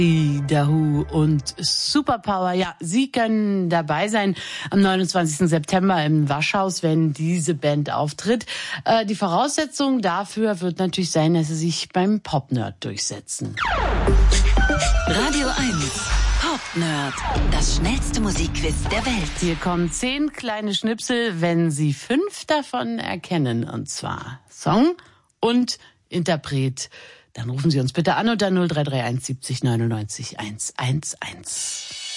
Dahoo und Superpower. Ja, Sie können dabei sein am 29. September im Waschhaus, wenn diese Band auftritt. Die Voraussetzung dafür wird natürlich sein, dass Sie sich beim Pop-Nerd durchsetzen. Radio 1, Pop-Nerd, das schnellste Musikquiz der Welt. Hier kommen 10 kleine Schnipsel, wenn Sie 5 davon erkennen, und zwar Song und Interpret. Dann rufen Sie uns bitte an unter 0331 70 99 111.